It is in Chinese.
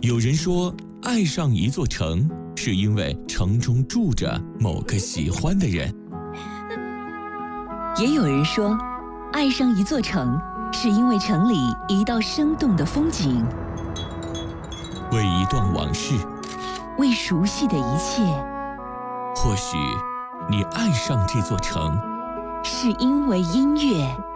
有人说，爱上一座城，是因为城中住着某个喜欢的人。 也有人说，爱上一座城，是因为城里一道生动的风景， 为一段往事， 为熟悉的一切。 或许你爱上这座城， 是因为音乐。